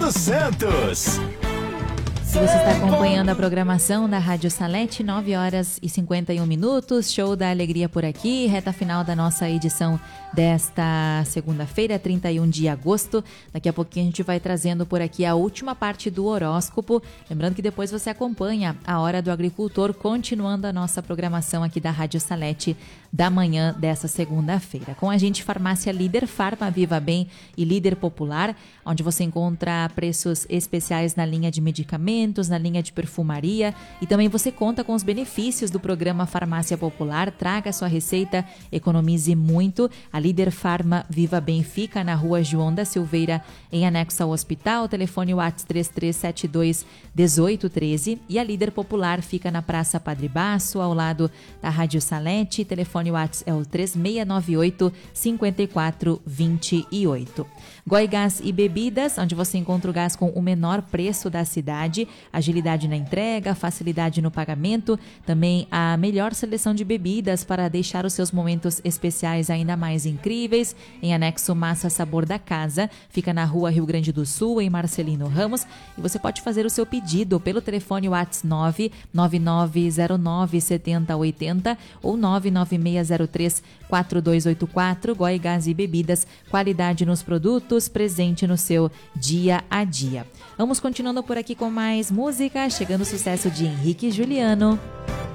Silvio Santos. Se você está acompanhando a programação da Rádio Salete, 9h51, show da alegria por aqui, reta final da nossa edição desta segunda-feira, 31 de agosto. Daqui a pouquinho a gente vai trazendo por aqui a última parte do horóscopo. Lembrando que depois você acompanha a Hora do Agricultor, continuando a nossa programação aqui da Rádio Salete da manhã dessa segunda-feira. Com a gente, Farmácia Líder, Farma Viva Bem e Líder Popular, onde você encontra preços especiais na linha de medicamentos, na linha de perfumaria, e também você conta com os benefícios do programa Farmácia Popular. Traga sua receita, economize muito. A Líder Farma Viva Bem fica na Rua João da Silveira, em anexo ao hospital. O telefone WhatsApp 3372-1813. E a Líder Popular fica na Praça Padre Baço, ao lado da Rádio Salete. Telefone WhatsApp é o 3698-5428. Goiás e Bebidas, onde você encontra o gás com o menor preço da cidade, agilidade na entrega, facilidade no pagamento, também a melhor seleção de bebidas para deixar os seus momentos especiais ainda mais incríveis. Em anexo Massa Sabor da Casa, fica na Rua Rio Grande do Sul, em Marcelino Ramos, e você pode fazer o seu pedido pelo telefone WhatsApp 999097080 ou 996034284. Goiás e Bebidas, qualidade nos produtos, presente no seu dia a dia. Vamos continuando por aqui com mais música, chegando o sucesso de Henrique e Juliano.